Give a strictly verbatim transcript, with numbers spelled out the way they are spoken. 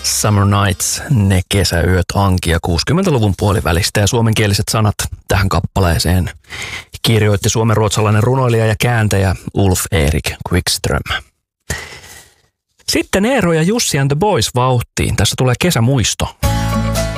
Summer Nights, ne kesäyöt Ankia kuusikymmentäluvun puolivälistä ja suomenkieliset sanat tähän kappaleeseen kirjoitti suomenruotsalainen runoilija ja kääntäjä Ulf Erik Quickström. Sitten Eero ja Jussi and the Boys vauhtiin. Tässä tulee kesämuisto.